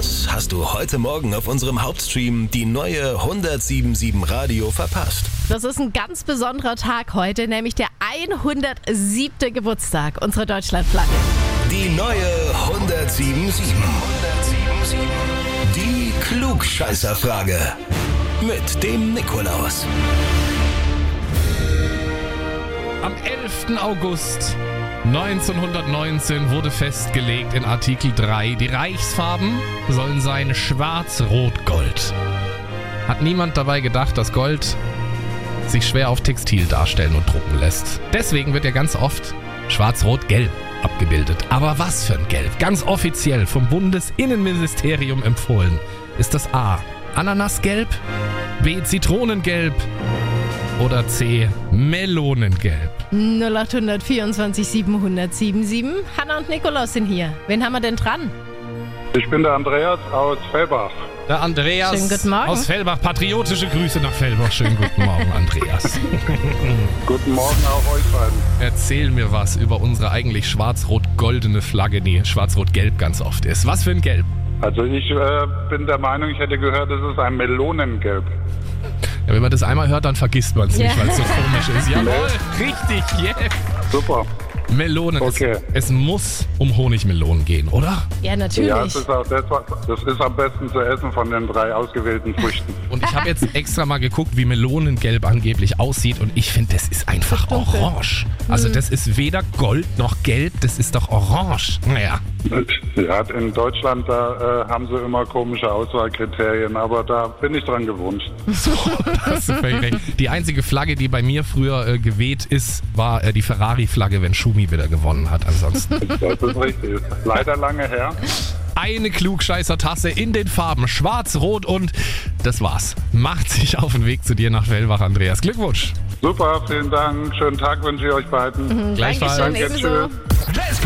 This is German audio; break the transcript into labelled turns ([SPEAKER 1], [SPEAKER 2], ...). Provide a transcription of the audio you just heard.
[SPEAKER 1] Was hast du heute Morgen auf unserem Hauptstream die neue 107.7 Radio verpasst?
[SPEAKER 2] Das ist ein ganz besonderer Tag heute, nämlich der 107. Geburtstag unserer Deutschlandflagge.
[SPEAKER 1] Die neue 107.7. Die Klugscheißerfrage. Mit dem Nikolaus.
[SPEAKER 3] Am 11. August 1919 wurde festgelegt in Artikel 3, die Reichsfarben sollen sein Schwarz-Rot-Gold. Hat niemand dabei gedacht, dass Gold sich schwer auf Textil darstellen und drucken lässt. Deswegen wird ja ganz oft Schwarz-Rot-Gelb abgebildet. Aber was für ein Gelb? Ganz offiziell vom Bundesinnenministerium empfohlen ist das A. Ananasgelb, B. Zitronengelb oder C. Melonengelb.
[SPEAKER 2] 0800 24 777. Hanna und Nikolaus sind hier. Wen haben wir denn dran?
[SPEAKER 4] Ich bin der Andreas aus Fellbach.
[SPEAKER 3] Der Andreas
[SPEAKER 2] Schönen guten Morgen.
[SPEAKER 3] aus Fellbach. Patriotische Grüße nach Fellbach. Schönen guten Morgen, Andreas.
[SPEAKER 4] Guten Morgen auch euch beiden.
[SPEAKER 3] Erzähl mir was über unsere eigentlich schwarz-rot-goldene Flagge, die schwarz-rot-gelb ganz oft ist. Was für ein Gelb?
[SPEAKER 4] Also ich bin der Meinung, ich hätte gehört, es ist ein Melonengelb.
[SPEAKER 3] Ja, wenn man das einmal hört, dann vergisst man es nicht, weil es so komisch ist. Jawohl, richtig, yeah.
[SPEAKER 4] Super.
[SPEAKER 3] Melonen.
[SPEAKER 4] Okay.
[SPEAKER 3] Es muss um Honigmelonen gehen, oder?
[SPEAKER 2] Ja, natürlich.
[SPEAKER 4] Ja, das ist am besten zu essen von den 3 ausgewählten Früchten.
[SPEAKER 3] Und ich habe jetzt extra mal geguckt, wie Melonengelb angeblich aussieht und ich finde, das ist einfach orange. Also das ist weder Gold noch Gelb, das ist doch orange. Naja.
[SPEAKER 4] Ja, in Deutschland, da haben sie immer komische Auswahlkriterien, aber da bin ich dran gewohnt.
[SPEAKER 3] Da hast du völlig recht. Die einzige Flagge, die bei mir früher geweht ist, war die Ferrari-Flagge, wenn Schumi wieder gewonnen hat. Ansonsten.
[SPEAKER 4] Das ist richtig. Leider lange her.
[SPEAKER 3] Eine Klugscheißer-Tasse in den Farben Schwarz, Rot und das war's. Macht sich auf den Weg zu dir nach Fellbach, Andreas. Glückwunsch.
[SPEAKER 4] Super, vielen Dank. Schönen Tag wünsche ich euch beiden.
[SPEAKER 3] Gleichfalls.
[SPEAKER 2] Dankeschön,
[SPEAKER 4] Danke,
[SPEAKER 2] ebenso.
[SPEAKER 4] tschüss.